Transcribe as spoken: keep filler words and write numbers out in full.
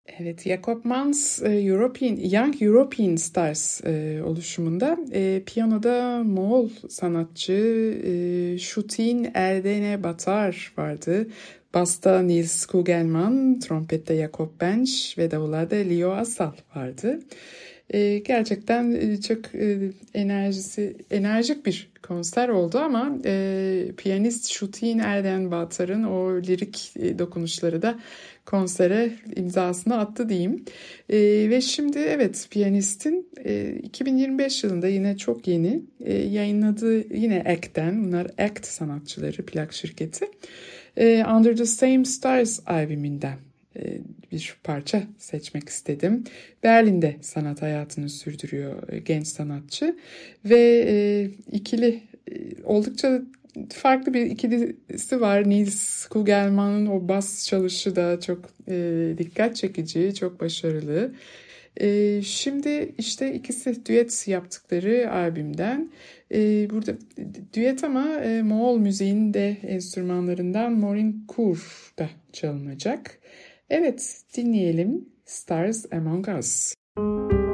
Evet, Jakob Mans e, European, Young European Stars e, oluşumunda e, piyanoda Moğol sanatçı e, Şutin Erdene Batar vardı. Basta Nils Kugelman, trompette Jakob Bench ve davullarda Leo Asal vardı. E, gerçekten e, çok e, enerjisi enerjik bir konser oldu ama e, piyanist Şutin Erden Batar'ın o lirik e, dokunuşları da konsere imzasını attı diyeyim. E, ve şimdi evet piyanistin e, iki bin yirmi beş yılında yine çok yeni e, yayınladığı yine Act'ten, bunlar Act sanatçıları plak şirketi, e, Under the Same Stars albümünden e, bir parça seçmek istedim. Berlin'de sanat hayatını sürdürüyor e, genç sanatçı ve e, ikili e, oldukça farklı bir ikilisi var. Nils Kugelman'ın o bas çalışı da çok e, dikkat çekici, çok başarılı. E, şimdi işte ikisi düet yaptıkları albümden. E, burada düet ama e, Moğol müziğin de enstrümanlarından Morin Kur da çalınacak. Evet, dinleyelim Stars Among Us.